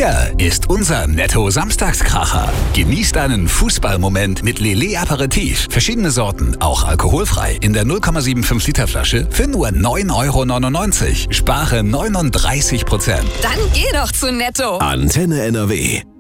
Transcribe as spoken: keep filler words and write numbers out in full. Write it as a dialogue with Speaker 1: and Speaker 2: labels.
Speaker 1: Hier ist unser Netto-Samstagskracher. Genießt einen Fußballmoment mit Lele Aperitif. Verschiedene Sorten, auch alkoholfrei, in der null Komma fünfundsiebzig Liter Flasche für nur neun Euro neunundneunzig. Spare neununddreißig Prozent.
Speaker 2: Dann geh doch zu Netto.
Speaker 3: Antenne N R W.